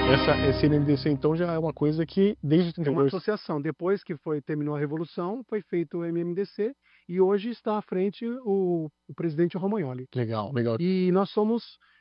Esse MMDC, então, já é uma coisa que desde É uma 32... associação. Depois que terminou a Revolução, foi feito o MMDC e hoje está à frente o presidente Romagnoli. Legal, legal. E nós somos,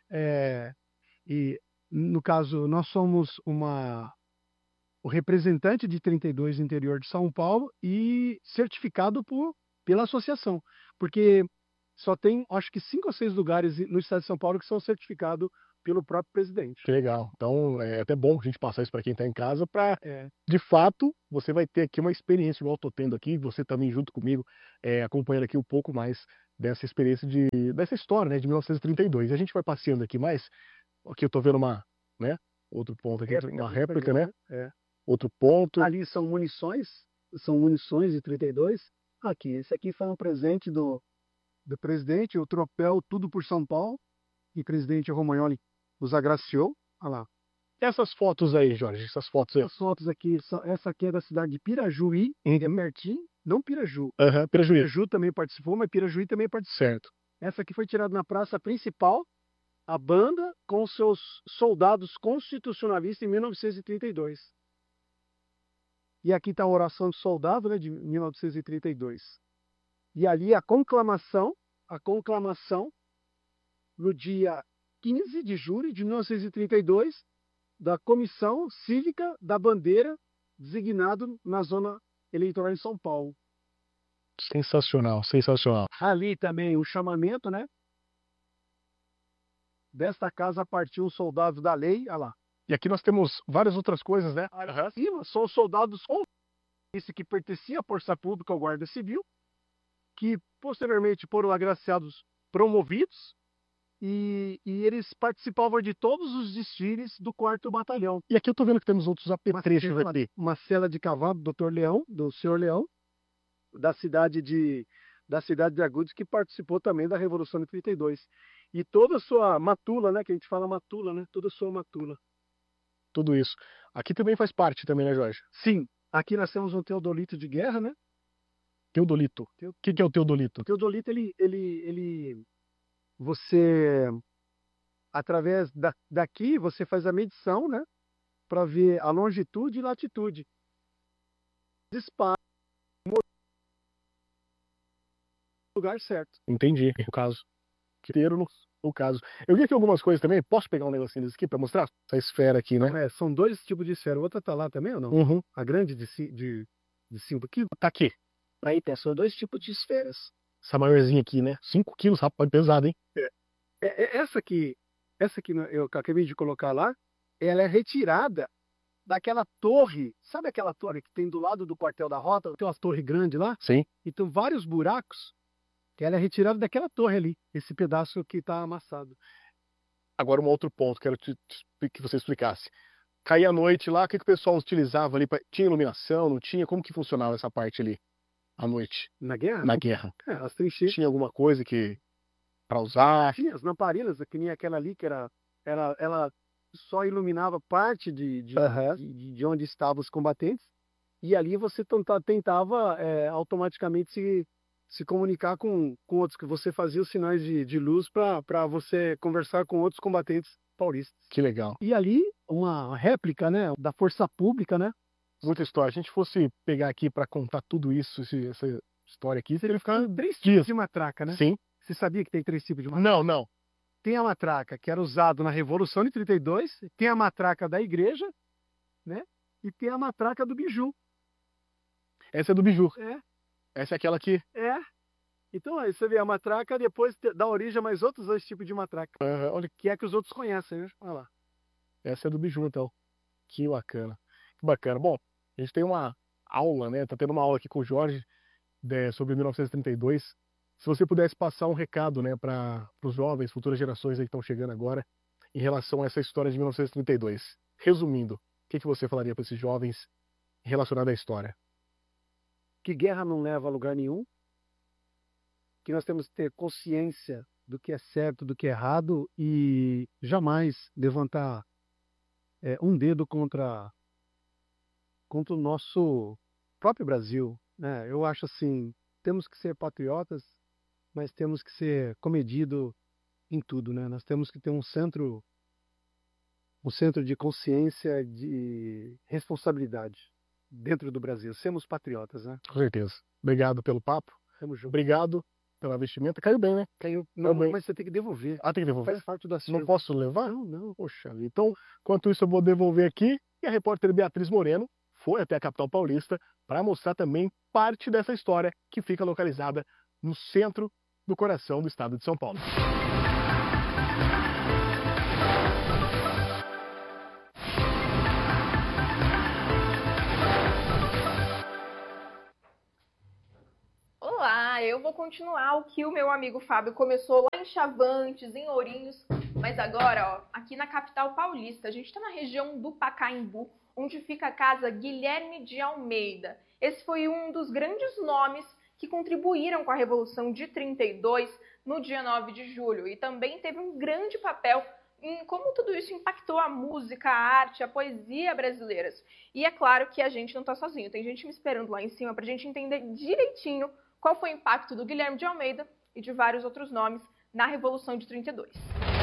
no caso, nós somos o representante de 32 no interior de São Paulo e certificado pela associação. Porque só tem, acho que 5 ou 6 lugares no estado de São Paulo que são certificados pelo próprio presidente. Que legal. Então, é até bom a gente passar isso para quem está em casa, para, É. de fato, você vai ter aqui uma experiência igual eu estou tendo aqui, você também junto comigo, acompanhando aqui um pouco mais dessa experiência dessa história, né, de 1932. A gente vai passeando aqui mais, aqui eu estou vendo né, outro ponto aqui, uma réplica, né? É. Outro ponto. Ali são munições de 32. Aqui, esse aqui foi um presente do presidente, o troféu Tudo por São Paulo, e o presidente Romagnoli nos agraciou. Olha lá. Essas fotos aí, Jorge, essas fotos aí. As fotos aqui, essa aqui é da cidade de Pirajuí, é pertinho, não Piraju. Pirajuí. Piraju também participou, mas Pirajuí também participou. Certo. Essa aqui foi tirada na praça principal, a banda com seus soldados constitucionalistas em 1932. E aqui está a oração do soldado, né, de 1932. E ali a conclamação no dia 15 de julho de 1932, da Comissão Cívica da Bandeira, designado na zona eleitoral de São Paulo. Sensacional, sensacional. Ali também o chamamento, né? Desta casa partiu um soldado da lei, olha lá. E aqui nós temos várias outras coisas, né? Acima são os soldados esse que pertencia à Força Pública ou Guarda Civil, que posteriormente foram agraciados, promovidos, e eles participavam de todos os desfiles do 4º Batalhão. E aqui eu tô vendo que temos outros apetrechos aqui. Uma cela de cavalo do Dr. Leão, do Senhor Leão, da cidade de Agudos, que participou também da Revolução de 32. E toda a sua matula, né, que a gente fala matula, né, toda a sua matula. Tudo isso. Aqui também faz parte também, né, Jorge? Sim. Aqui nós temos um teodolito de guerra, né? Teodolito. O que é o teodolito? O teodolito, você, através daqui, você faz a medição, né? Para ver a longitude e latitude. Dispara no lugar certo. Entendi, no caso. Inteiro no caso. Eu vi aqui algumas coisas também. Posso pegar um negocinho desse aqui para mostrar? Essa esfera aqui, né? São 2 tipos de esfera. Outra tá lá também ou não? Uhum. A grande de 5 quilos? Tá aqui. Aí tem só 2 tipos de esferas. Essa maiorzinha aqui, né? 5 quilos, rapaz, pesado, hein? Essa que eu acabei de colocar lá, ela é retirada daquela torre. Sabe aquela torre que tem do lado do quartel da rota? Tem umas torres grandes lá? Sim. E tem vários buracos. Que ela é retirada daquela torre ali, esse pedaço que está amassado. Agora um outro ponto, quero que você explicasse. Caía à noite lá, o que o pessoal utilizava ali? Tinha iluminação, não tinha? Como que funcionava essa parte ali, à noite? Na guerra? Na guerra. As trincheiras. Tinha alguma coisa para usar? Tinha as lamparinas, que nem aquela ali, que ela só iluminava parte de onde estavam os combatentes. E ali você tentava automaticamente se comunicar com outros, que você fazia os sinais de luz para você conversar com outros combatentes paulistas. Que legal. E ali, uma réplica, né, da Força Pública, né? Muita história. Se a gente fosse pegar aqui para contar tudo isso, essa história aqui, seria ficar 3 dias. tipos de matraca, né? Sim. Você sabia que tem 3 tipos de matraca? Não. Tem a matraca que era usada na Revolução de 32, tem a matraca da igreja, né? E tem a matraca do biju. Essa é do biju. É. Essa é aquela aqui. É. Então aí você vê a matraca, depois dá origem a mais outros 2 tipos de matraca. Olha. Que é que os outros conhecem, né? Olha lá. Essa é do biju, então. Que bacana. Que bacana. Bom, a gente tem uma aula, né? Tá tendo uma aula aqui com o Jorge sobre 1932. Se você pudesse passar um recado, né, para os jovens, futuras gerações aí que estão chegando agora, em relação a essa história de 1932. Resumindo, o que você falaria para esses jovens relacionado à história? Que guerra não leva a lugar nenhum. Que nós temos que ter consciência do que é certo, do que é errado, e jamais levantar um dedo contra o nosso próprio Brasil, né? Eu acho assim, temos que ser patriotas, mas temos que ser comedido em tudo, né? Nós temos que ter um centro um centro de consciência, de responsabilidade dentro do Brasil. Sermos patriotas, né? Com certeza. Obrigado pelo papo. Tamo junto. Obrigado pela vestimenta. Caiu bem, né? Caiu. Caiu bem. Mas você tem que devolver. Ah, tem que devolver? Faz parte do acervo. Não posso levar? Não. Poxa vida. Então, enquanto isso, eu vou devolver aqui. E a repórter Beatriz Moreno foi até a capital paulista para mostrar também parte dessa história que fica localizada no centro do coração do estado de São Paulo. Olá, eu vou continuar o que o meu amigo Fábio começou lá em Chavantes, em Ourinhos, mas agora, ó, aqui na capital paulista, a gente está na região do Pacaembu, onde fica a casa Guilherme de Almeida. Esse foi um dos grandes nomes que contribuíram com a Revolução de 32 no dia 9 de julho e também teve um grande papel em como tudo isso impactou a música, a arte, a poesia brasileiras. E é claro que a gente não está sozinho, tem gente me esperando lá em cima para a gente entender direitinho qual foi o impacto do Guilherme de Almeida e de vários outros nomes na Revolução de 32.